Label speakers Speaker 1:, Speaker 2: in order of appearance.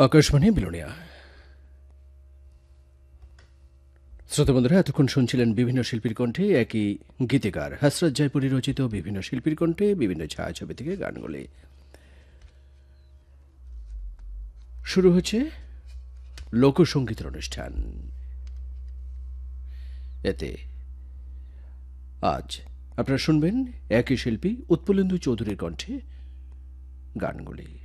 Speaker 1: আকাশবাণী বিলোনিয়া। শ্রোতা বন্ধুরা, এতক্ষণ শুনছিলেন বিভিন্ন শিল্পীর কণ্ঠে একই গীতিকার হসরত জয়পুরী রচিত বিভিন্ন শিল্পীর কণ্ঠে বিভিন্ন ছায়াছবি থেকে গানগুলি। শুরু হচ্ছে লোকসঙ্গীতের অনুষ্ঠান। এতে আজ আপনারা শুনবেন একই শিল্পী উৎপলেন্দু চৌধুরীর কণ্ঠে গানগুলি।